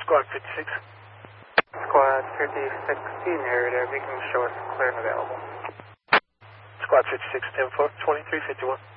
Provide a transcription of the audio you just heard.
Squad 56. Squad 56, area there, beacon show us clear and available. Squad 56, 10-4, 2351.